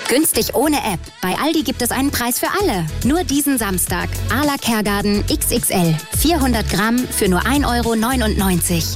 Günstig ohne App. Bei Aldi gibt es einen Preis für alle. Nur diesen Samstag. Arla Kergarten XXL. 400 Gramm für nur 1,99 €